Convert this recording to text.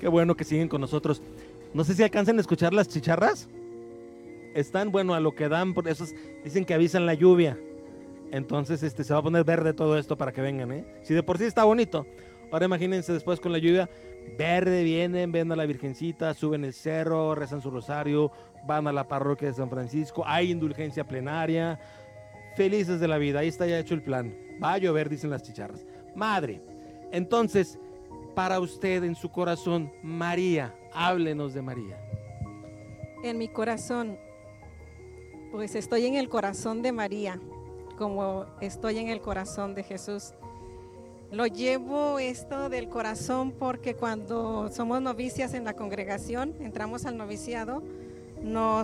Qué bueno que siguen con nosotros. No sé si alcanzan a escuchar las chicharras. Están, bueno, a lo que dan, por eso dicen que avisan la lluvia. Entonces, se va a poner verde todo esto para que vengan, ¿eh? Si de por sí está bonito. Ahora imagínense después con la lluvia. Verde, vienen, ven a la Virgencita, suben el cerro, rezan su rosario, van a la parroquia de San Francisco, hay indulgencia plenaria. Felices de la vida, ahí está ya hecho el plan. Va a llover, dicen las chicharras. Madre, entonces, para usted en su corazón, María, háblenos de María. En mi corazón, pues estoy en el corazón de María, como estoy en el corazón de Jesús. Lo llevo esto del corazón porque cuando somos novicias en la congregación, entramos al noviciado, nos